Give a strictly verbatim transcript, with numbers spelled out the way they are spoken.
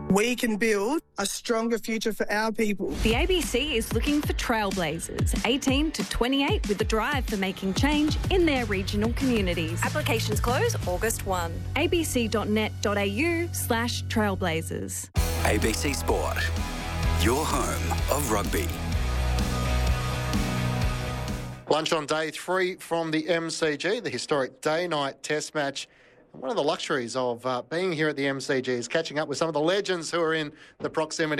We can build a stronger future for our people. The A B C is looking for trailblazers, eighteen to twenty-eight, with a drive for making change in their regional communities. Applications close August first. abc.net.au slash trailblazers. A B C Sport, your home of rugby. Lunch on day three from the M C G, the historic day-night test match. One of the luxuries of uh, being here at the M C G is catching up with some of the legends who are in the proximity